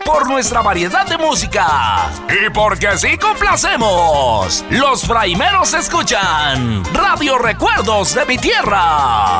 por nuestra variedad de música y porque sí complacemos. Los fraimeros escuchan Radio Recuerdos de mi Tierra.